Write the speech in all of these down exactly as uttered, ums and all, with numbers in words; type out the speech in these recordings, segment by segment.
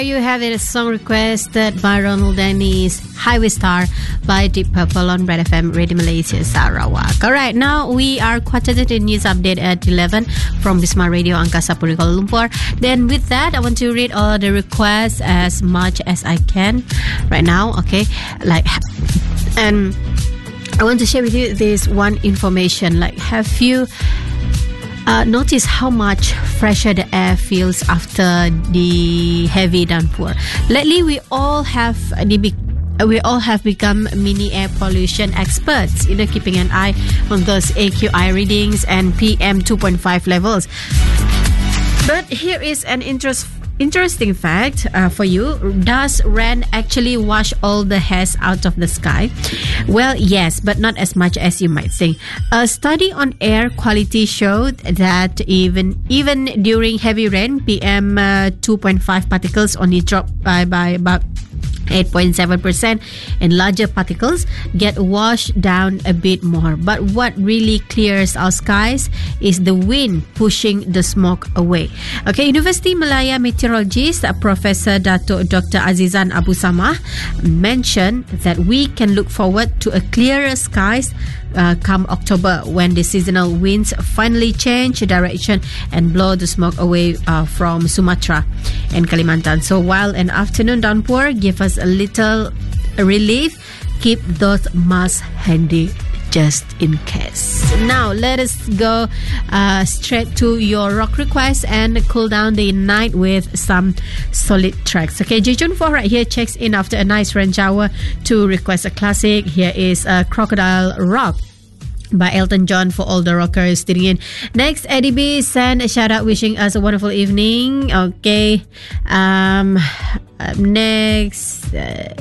You have it, a song requested by Ronald Dennis, Highway Star by Deep Purple on Red F M, Radio Malaysia, Sarawak. Alright, now we are quartered in news update at eleven from Bisma Radio, Angkasa Puri, Kuala Lumpur. Then with that, I want to read all the requests as much as I can right now, okay? Like, and I want to share with you this one information. Like, have you Uh, notice how much fresher the air feels after the heavy downpour. Lately, we all have the big, we all have become mini air pollution experts, you know, keeping an eye on those A Q I readings and P M two point five levels. But here is an interest. Interesting fact uh, for you. Does rain actually wash all the hairs out of the sky? Well, yes, but not as much as you might think. A study on air quality showed that even even during heavy rain, P M uh, two point five particles only drop by, by about eight point seven percent, and larger particles get washed down a bit more. But what really clears our skies is the wind pushing the smoke away. Okay, University Malaya meteorologist Professor Dato Doctor Azizan Abu Samah mentioned that we can look forward to a clearer skies uh, come October, when the seasonal winds finally change direction and blow the smoke away uh, from Sumatra and Kalimantan. So while an afternoon downpour gives us a little relief, keep those masks handy just in case. Now let us go uh, straight to your rock request and cool down the night with some solid tracks. Okay, Jejun four right here checks in after a nice rain shower to request a classic. Here is a Crocodile Rock by Elton John for all the rockers tuning in. Next, Eddie B sent a shout out wishing us a wonderful evening. Okay, um, up next uh,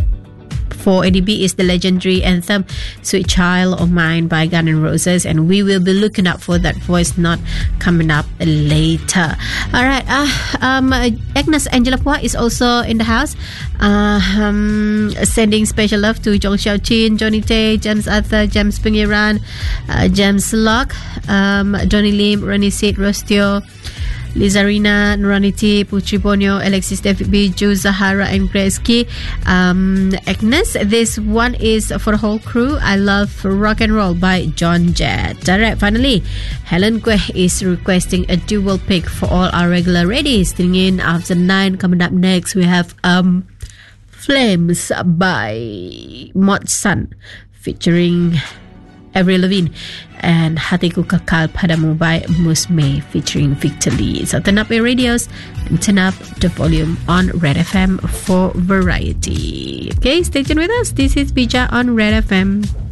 for Eddie B is the legendary anthem Sweet Child of Mine by Guns N' Roses, and we will be looking up for that voice note coming up later. Alright, uh, um, Agnes Angela Pua is also in the house, uh, um, sending special love to Jong Xiao Chin, Johnny Tay, James Arthur, James Pengiran, uh, James Locke, um, Johnny Lim, Ronnie Sid, Rostio, Lizarina, Nuraniti, Putri Bonyo, Alexis David B, Ju Zahara, and Grace Key. Um, Agnes, this one is for the whole crew. I love Rock and Roll by John Jett. Alright, finally, Helen Kweh is requesting a dual pick for all our regular readies. Tuning in after nine. Coming up next, we have um, Flames by Mod Sun featuring Avril Lavigne, and Hatiku Kekal Padamu by Mus May featuring Victor Lee. So turn up your radios and turn up the volume on Red F M for variety. Okay, stay tuned with us. This is Bija on Red F M.